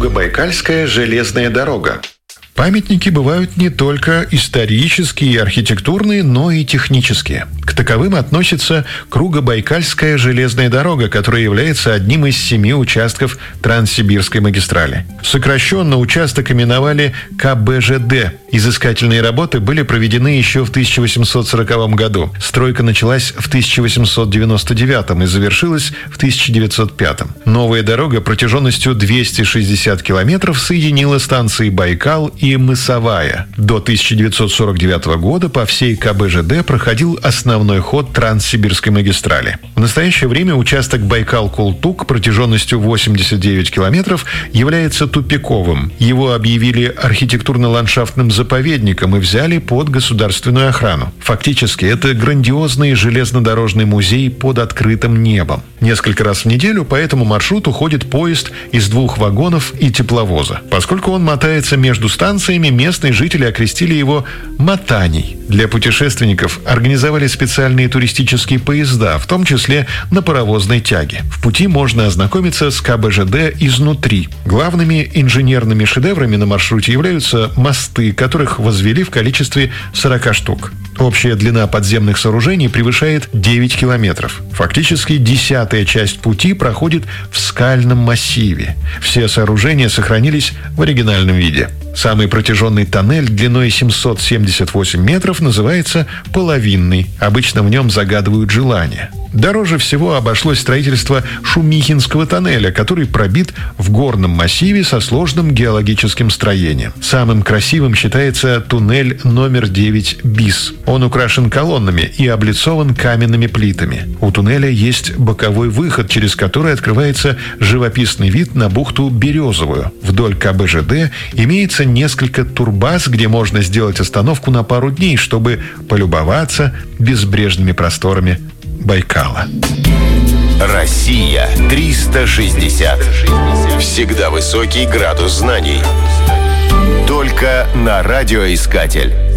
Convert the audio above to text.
Кругобайкальская железная дорога. Памятники бывают не только исторические и архитектурные, но и технические. К таковым относится Кругобайкальская железная дорога, которая является одним из 7 участков Транссибирской магистрали. Сокращенно участок именовали КБЖД. Изыскательные работы были проведены еще в 1840 году. Стройка началась в 1899 и завершилась в 1905. Новая дорога протяженностью 260 километров соединила станции Байкал и Мысовая. До 1949 года по всей КБЖД проходил основной ход Транссибирской магистрали. В настоящее время участок Байкал-Култук протяженностью 89 километров является тупиковым. Его объявили архитектурно-ландшафтным заповедником и взяли под государственную охрану. Фактически, это грандиозный железнодорожный музей под открытым небом. Несколько раз в неделю по этому маршруту ходит поезд из 2 вагонов и тепловоза. Поскольку он мотается между станциями, местные жители окрестили его «Мотаней». Для путешественников организовали специальные туристические поезда, в том числе на паровозной тяге. В пути можно ознакомиться с КБЖД изнутри. Главными инженерными шедеврами на маршруте являются мосты, которых возвели в количестве 40 штук. Общая длина подземных сооружений превышает 9 километров. Фактически 10-я часть пути проходит в скальном массиве. Все сооружения сохранились в оригинальном виде. Самый протяженный тоннель длиной 778 метров называется «Половинный». Обычно в нем загадывают желания. Дороже всего обошлось строительство Шумихинского тоннеля, который пробит в горном массиве со сложным геологическим строением. Самым красивым считается туннель номер 9 БИС. Он украшен колоннами и облицован каменными плитами. У туннеля есть боковой выход, через который открывается живописный вид на бухту Березовую. Вдоль КБЖД имеется несколько турбаз, где можно сделать остановку на пару дней, чтобы полюбоваться безбрежными просторами Байкала. Россия 360. Всегда высокий градус знаний. Только на радиоискатель.